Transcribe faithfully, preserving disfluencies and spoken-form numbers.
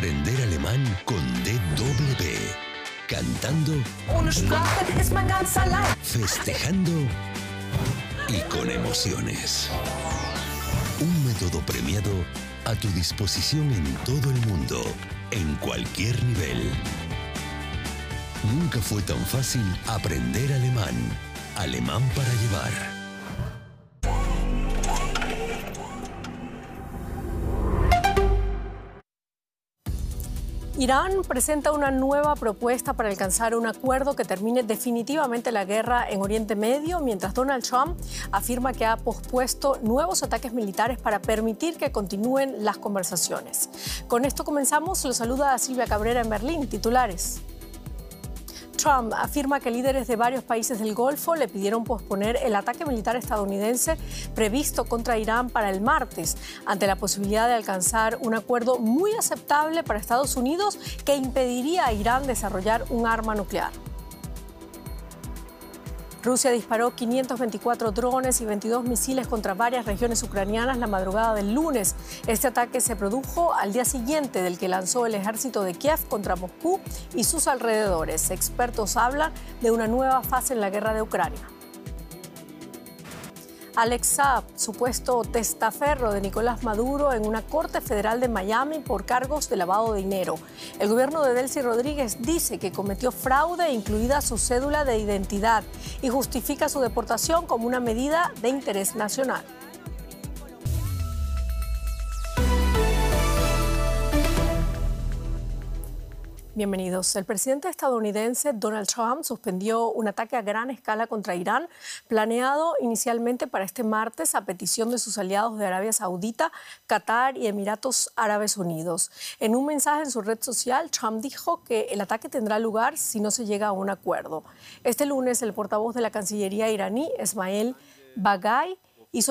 Aprender alemán con D W. Cantando, Ohne Sprache ist man ganz allein. festejando y con emociones. Un método premiado a tu disposición en todo el mundo, en cualquier nivel. Nunca fue tan fácil aprender alemán. Alemán para llevar. Irán presenta una nueva propuesta para alcanzar un acuerdo que termine definitivamente la guerra en Oriente Medio, mientras Donald Trump afirma que ha pospuesto nuevos ataques militares para permitir que continúen las conversaciones. Con esto comenzamos. Los saluda Silvia Cabrera en Berlín. Titulares. Trump afirma que líderes de varios países del Golfo le pidieron posponer el ataque militar estadounidense previsto contra Irán para el martes, ante la posibilidad de alcanzar un acuerdo muy aceptable para Estados Unidos que impediría a Irán desarrollar un arma nuclear. Rusia disparó quinientos veinticuatro drones y veintidós misiles contra varias regiones ucranianas la madrugada del lunes. Este ataque se produjo al día siguiente del que lanzó el ejército de Kiev contra Moscú y sus alrededores. Expertos hablan de una nueva fase en la guerra de Ucrania. Alex Saab, supuesto testaferro de Nicolás Maduro en una corte federal de Miami por cargos de lavado de dinero. El gobierno de Delcy Rodríguez dice que cometió fraude, incluida su cédula de identidad, y justifica su deportación como una medida de interés nacional. Bienvenidos. El presidente estadounidense Donald Trump suspendió un ataque a gran escala contra Irán, planeado inicialmente para este martes a petición de sus aliados de Arabia Saudita, Qatar y Emiratos Árabes Unidos. En un mensaje en su red social, Trump dijo que el ataque tendrá lugar si no se llega a un acuerdo. Este lunes, el portavoz de la Cancillería iraní, Esmail Baghai,